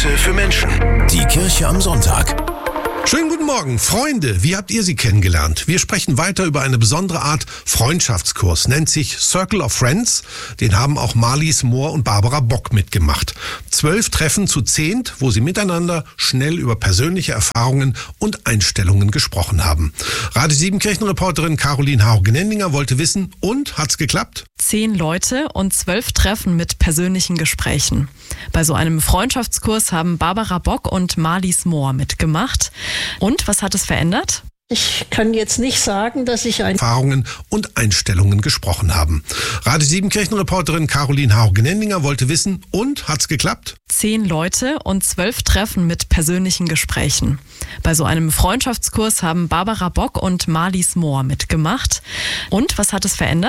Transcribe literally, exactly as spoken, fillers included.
Messe für Menschen. Die Kirche am Sonntag. Schönen guten Morgen, Freunde. Wie habt ihr sie kennengelernt? Wir sprechen weiter über eine besondere Art Freundschaftskurs. Nennt sich Circle of Friends. Den haben auch Marlies Mohr und Barbara Bock mitgemacht. Zwölf Treffen zu zehnt, wo sie miteinander schnell über persönliche Erfahrungen und Einstellungen gesprochen haben. Radio sieben Kirchenreporterin Caroline Hauge-Nendinger wollte wissen, und hat's geklappt? Zehn Leute und zwölf Treffen mit persönlichen Gesprächen. Bei so einem Freundschaftskurs haben Barbara Bock und Marlies Mohr mitgemacht. Und was hat es verändert? Ich kann jetzt nicht sagen, dass ich ein Erfahrungen und Einstellungen gesprochen haben. Radio sieben Kirchenreporterin Caroline Hauge-Nendinger wollte wissen, und hat's geklappt? Zehn Leute und zwölf Treffen mit persönlichen Gesprächen. Bei so einem Freundschaftskurs haben Barbara Bock und Marlies Mohr mitgemacht. Und was hat es verändert?